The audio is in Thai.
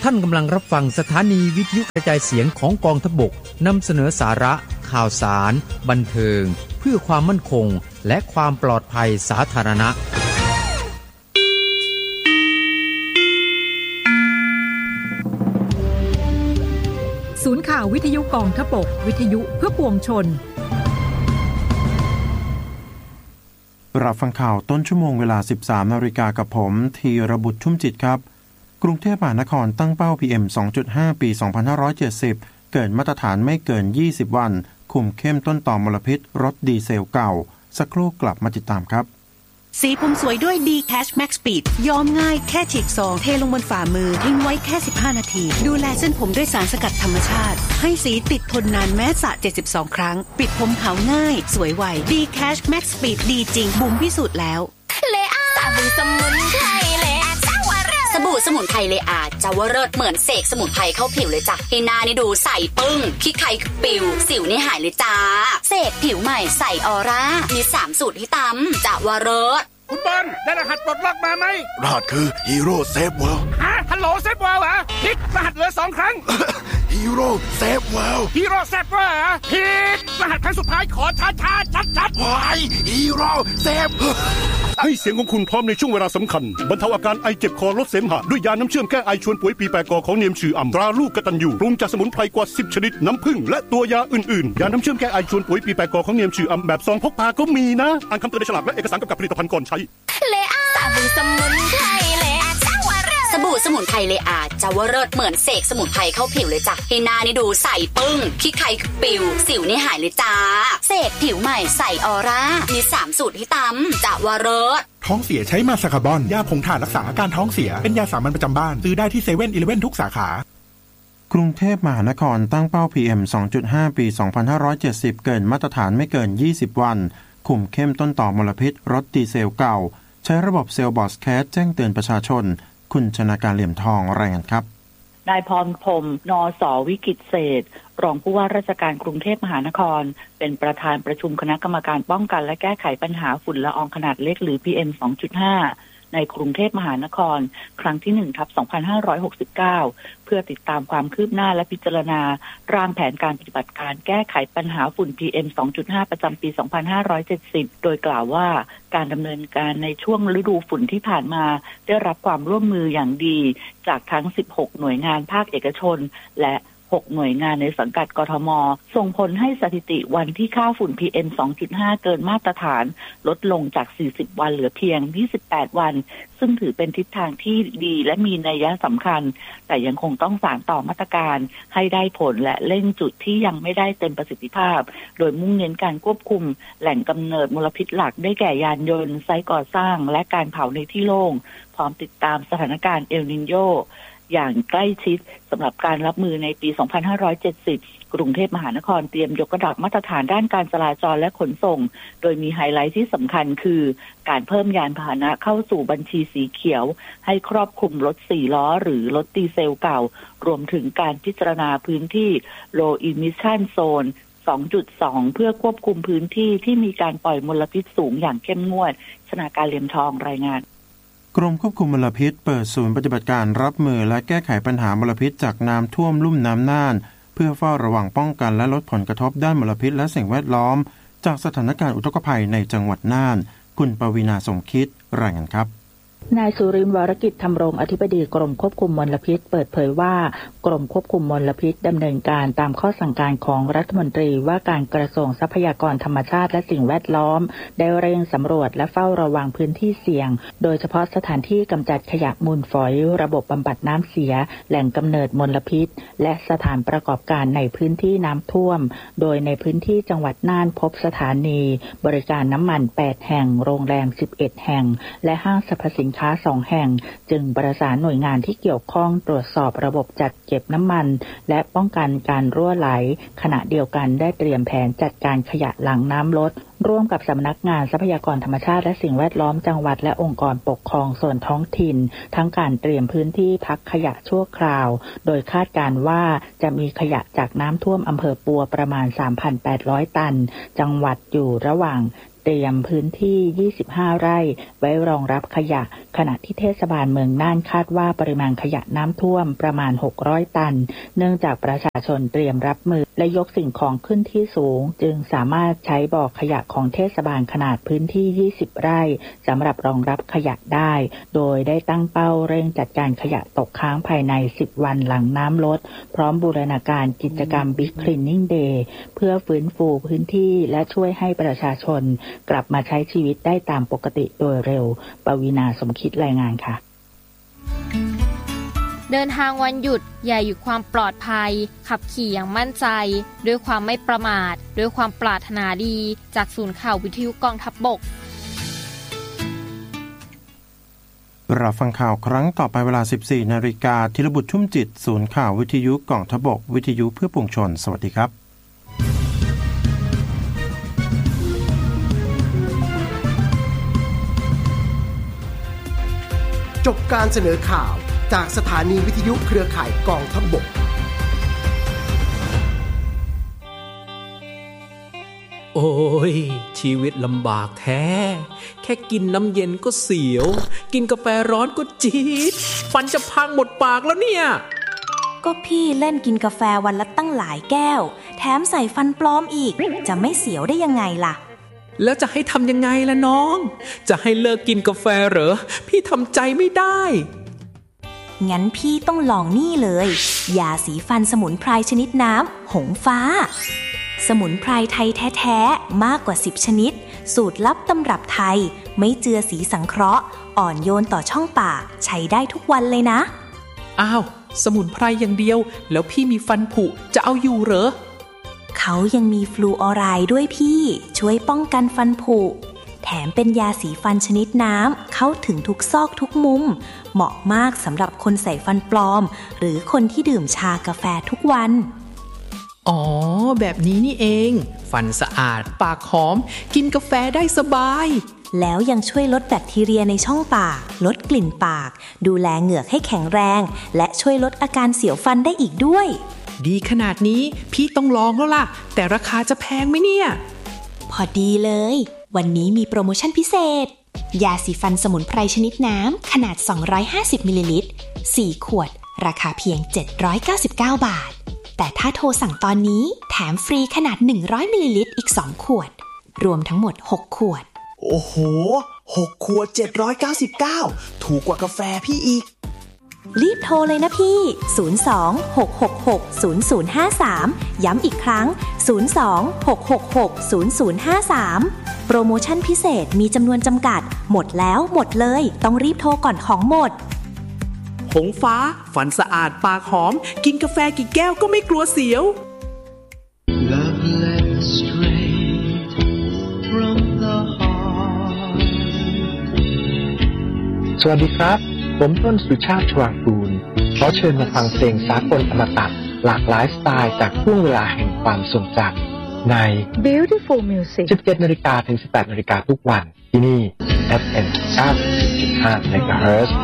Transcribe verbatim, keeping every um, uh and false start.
ท่านกำลังรับฟังสถานีวิทยุกระจายเสียงของกองทัพบกนำเสนอสาระข่าวสารบันเทิงเพื่อความมั่นคงและความปลอดภัยสาธารณะศูนย์ข่าววิทยุกองทัพบกวิทยุเพื่อปวงชนรับฟังข่าวต้นชั่วโมงเวลา สิบสามนาฬิกากับผมธีรบุตรชุ่มจิตครับกรุงเทพมหานครตั้งเป้า พี เอ็ม สองจุดห้า ปี สองพันห้าร้อยเจ็ดสิบ เกินมาตรฐานไม่เกิน ยี่สิบ วันคุมเข้มต้นต่อมลพิษรถดีเซลเก่าสักครู่กลับมาติดตามครับสีผมสวยด้วย D-Cash Max Speed ย้อมง่ายแค่ฉีกซองเทลงบนฝ่ามือทิ้งไว้แค่สิบห้านาทีดูแลเส้นผมด้วยสารสกัดธรรมชาติให้สีติดทนนานแม้สระเจ็ดสิบสองครั้งปิดผมขาวง่ายสวยไว D-Cash Max Speed ดีจริงบุ๋มพิสูจน์แล้วเลอาสบู่สมุนไพรเลอาเจ้าวรสสบู่สมุนไพรเลอาเจ้าวรสเหมือนเสกสมุนไพรเข้าผิวเลยจ้ะให้หน้านี่ดูใสปึ้งขี้ไข่ปิวสิวนี่หายเลยจ้าเสกผิวใหม่ใสออร่ามีสามสูตรให้ตำเจ้าวรสคุณบอลได้รหัสปลดล็อกมาไหมรหัสคือฮีโร่เซฟเวิลด์ฮะฮัลโหลเซฟเวิลด์เหรอพิกรหัสเหลือสองครั้งฮีโร่เซฟเวิลด์ฮีโร่เซฟเวิลด์เหรอพิกรหัสครั้งสุดท้ายขอช้าช้าชัดชัดวายฮีโร่เซฟให้เสียงของคุณพร้อมในช่วงเวลาสำคัญบรรเทาอาการไอเจ็บคอลดเสมหะด้วยยาน้ำเชื่อมแก้ไอชวนป่วยปีแปรกอของเนียมชื่ออ่ำตราลูกกตัญญูปรุงจากสมุนไพรกว่าสิบชนิดน้ำผึ้งและตัวยาอื่นๆยาน้ำเชื่อมแก้ไอชวนป่วยปีแปรกอของเนียมชื่ออ่ำแบบซองพกพาก็มีนะอ่านคำเตือนในฉลากและเอกสารกำกับผลิตภัณฑ์ก่อนใช้เลอาสบู่สมุนไพรเลอาเจ้าวรสสบู่สมุนไพรเลอาเจ้าวรสเหมือนเสกสมุนไพรเข้าผิวเลยจ้ะให้หน้านี่ดูใสปึ้งขี้ไข่ปิวสิวนี่หายเลยจ้าเสกผิวใหม่ใสออร่ามีสามสูตรให้ตำเจ้าวรสท้องเสียใช้มาซาคาบอนยาผงถ่านรักษาอาการท้องเสียเป็นยาสามัญประจำบ้านซื้อได้ที่เซเว่นอีเลฟเว่นทุกสาขากรุงเทพมหานครตั้งเป้า พี เอ็ม สองจุดห้า ปี สองพันห้าร้อยเจ็ดสิบ เกินมาตรฐานไม่เกิน ยี่สิบ วันคุมเข้มต้นต่อมลพิษรถดีเซลเก่าใช้ระบบเซลล์บอสแคสแจ้งเตือนประชาชนคุณชนาการเหลี่ยมทองรายงานครับนายพรพรหม นส.วิกิตเศษรองผู้ว่าราชการกรุงเทพมหานครเป็นประธานประชุมคณะกรรมการป้องกันและแก้ไขปัญหาฝุ่นละอองขนาดเล็กหรือ พี เอ็ม สองจุดห้า ในกรุงเทพมหานครครั้งที่ หนึ่งทับสองพันห้าร้อยหกสิบเก้า เพื่อติดตามความคืบหน้าและพิจารณาร่างแผนการปฏิบัติการแก้ไขปัญหาฝุ่น พี เอ็ม สองจุดห้า ประจำปี สองพันห้าร้อยเจ็ดสิบ โดยกล่าวว่าการดำเนินการในช่วงฤดูฝุ่นที่ผ่านมาได้รับความร่วมมืออย่างดีจากทั้งสิบหกหน่วยงานภาคเอกชนและหกหน่วยงานในสังกัดกทม.ส่งผลให้สถิติวันที่ค่าฝุ่น พี เอ็ม สองจุดห้า เกินมาตรฐานลดลงจากสี่สิบวันเหลือเพียงยี่สิบแปดวันซึ่งถือเป็นทิศทางที่ดีและมีนัยสำคัญแต่ยังคงต้องสานต่อมาตรการให้ได้ผลและเร่งจุดที่ยังไม่ได้เต็มประสิทธิภาพโดยมุ่งเน้นการควบคุมแหล่งกำเนิดมลพิษหลักได้แก่ยานยนต์ไซต์ก่อสร้างและการเผาในที่โล่งพร้อมติดตามสถานการณ์เอลนิโญอย่างใกล้ชิดสำหรับการรับมือในปี สองพันห้าร้อยเจ็ดสิบ กรุงเทพมหานครเตรียมยกระดับมาตรฐานด้านการจราจรและขนส่งโดยมีไฮไลท์ที่สำคัญคือการเพิ่มยานพาหนะเข้าสู่บัญชีสีเขียวให้ครอบคลุมรถสี่ล้อหรือรถดีเซลเก่ารวมถึงการพิจารณาพื้นที่ Low Emission Zone สองจุดสอง เพื่อควบคุมพื้นที่ที่มีการปล่อยมลพิษสูงอย่างเข้มงวดชนาการเหลี่ยมทองรายงานกรมควบคุมมลพิษเปิดศูนย์ปฏิบัติการรับมือและแก้ไขปัญหามลพิษจากน้ำท่วมลุ่มน้ำน่านเพื่อเฝ้าระวังป้องกันและลดผลกระทบด้านมลพิษและสิ่งแวดล้อมจากสถานการณ์อุทกภัยในจังหวัดน่านคุณปวีณาสมคิดรายงานครับนายสุรินทร์วรกิจธรรมรงค์อธิบดีกรมควบคุมมลพิษเปิดเผยว่ากรมควบคุมมลพิษดำเนินการตามข้อสั่งการของรัฐมนตรีว่าการกระทรวงทรัพยากรธรรมชาติและสิ่งแวดล้อมได้เร่งสำรวจและเฝ้าระวังพื้นที่เสี่ยงโดยเฉพาะสถานที่กำจัดขยะมูลฝอยระบบบำบัดน้ำเสียแหล่งกำเนิดมลพิษและสถานประกอบการในพื้นที่น้ำท่วมโดยในพื้นที่จังหวัดน่านพบสถานีบริการน้ำมันแปดแห่งโรงแรมสิบเอ็ดแห่งและห้างสรรพสินค้าสองแห่งจึงประสานหน่วยงานที่เกี่ยวข้องตรวจสอบระบบจัดเก็บน้ำมันและป้องกันการรั่วไหลขณะเดียวกันได้เตรียมแผนจัดการขยะหลังน้ำลดร่วมกับสำนักงานทรัพยากรธรรมชาติและสิ่งแวดล้อมจังหวัดและองค์กรปกครองส่วนท้องถิ่นทั้งการเตรียมพื้นที่พักขยะชั่วคราวโดยคาดการณ์ว่าจะมีขยะจากน้ำท่วมอำเภอปัวประมาณ สามพันแปดร้อย ตันจังหวัดอยู่ระหว่างเตรียมพื้นที่ยี่สิบห้าไร่ไว้รองรับขยะขณะที่เทศบาลเมืองน่านคาดว่าปริมาณขยะน้ำท่วมประมาณหกร้อยตันเนื่องจากประชาชนเตรียมรับมือและยกสิ่งของขึ้นที่สูงจึงสามารถใช้บ่อขยะของเทศบาลขนาดพื้นที่ยี่สิบไร่สำหรับรองรับขยะได้โดยได้ตั้งเป้าเร่งจัดการขยะตกค้างภายในสิบวันหลังน้ำลดพร้อมบูรณาการกิจกรรม Big Cleaning Day เพื่อฟื้นฟูพื้นที่และช่วยให้ประชาชนกลับมาใช้ชีวิตได้ตามปกติโดยเร็วปวีณาสมคิดรายงานค่ะเดินทางวันหยุดอย่าหยุดความปลอดภัยขับขี่อย่างมั่นใจด้วยความไม่ประมาทด้วยความปรารถนาดีจากศูนย์ข่าววิทยุกองทัพบกรับฟังข่าวครั้งต่อไปเวลา สิบสี่นาฬิกา ธีรบุตรชุ่มจิตศูนย์ข่าววิทยุกองทัพบกวิทยุเพื่อปวงชนสวัสดีครับจบการเสนอข่าวจากสถานีวิทยุเครือข่ายกองทัพบกโอ้ยชีวิตลำบากแท้แค่กินน้ำเย็นก็เสียวกินกาแฟร้อนก็จี๊ดฟันจะพังหมดปากแล้วเนี่ยก็พี่เล่นกินกาแฟวันละตั้งหลายแก้วแถมใส่ฟันปลอมอีกจะไม่เสียวได้ยังไงล่ะแล้วจะให้ทำยังไงล่ะน้องจะให้เลิกกินกาแฟเหรอพี่ทำใจไม่ได้งั้นพี่ต้องลองนี่เลยยาสีฟันสมุนไพรชนิดน้ำหงฟ้าสมุนไพรไทยแท้ๆมากกว่าสิบชนิดสูตรลับตำรับไทยไม่เจือสีสังเคราะห์อ่อนโยนต่อช่องปากใช้ได้ทุกวันเลยนะอ้าวสมุนไพรอย่างเดียวแล้วพี่มีฟันผุจะเอาอยู่เหรอเขายังมีฟลูออไรด์ด้วยพี่ช่วยป้องกันฟันผุแถมเป็นยาสีฟันชนิดน้ำเข้าถึงทุกซอกทุกมุมเหมาะมากสำหรับคนใส่ฟันปลอมหรือคนที่ดื่มชากาแฟทุกวันอ๋อแบบนี้นี่เองฟันสะอาดปากหอมกินกาแฟได้สบายแล้วยังช่วยลดแบคทีเรียในช่องปากลดกลิ่นปากดูแลเหงือกให้แข็งแรงและช่วยลดอาการเสียวฟันได้อีกด้วยดีขนาดนี้พี่ต้องลองแล้วล่ะแต่ราคาจะแพงไหมเนี่ยพอดีเลยวันนี้มีโปรโมชั่นพิเศษยาสีฟันสมุนไพรชนิดน้ำขนาดสองร้อยห้าสิบมิลลิลิตรสี่ขวดราคาเพียงเจ็ดร้อยเก้าสิบเก้าบาทแต่ถ้าโทรสั่งตอนนี้แถมฟรีขนาดหนึ่งร้อยมิลลิลิตรอีกสองขวดรวมทั้งหมดหกขวดโอ้โหหกขวดเจ็ดร้อยเก้าสิบเก้าถูกกว่ากาแฟพี่อีกรีบโทรเลยนะพี่ศูนย์ สอง หก หก หก ศูนย์ ศูนย์ ห้า สามย้ำอีกครั้งศูนย์ สอง หก หก หก ศูนย์ ศูนย์ ห้า สามโปรโมชั่นพิเศษมีจำนวนจำกัดหมดแล้วหมดเลยต้องรีบโทรก่อนของหมดหงฟ้าฟันสะอาดปากหอมกินกาแฟกี่แก้วก็ไม่กลัวเสียว Love led straight from the heart สวัสดีครับผมต้นสุชาติชวางกูลขอเชิญมาฟังเพลงสากลอมตะหลากหลายสไตล์จากช่วงเวลาแห่งความทรงจำใน Beautiful Music สิบเจ็ดนาฬิกาถึงสิบแปดนาฬิกาทุกวันที่นี่ เอฟ เอ็ม เก้าสิบจุดห้า เมกะเฮิรตซ์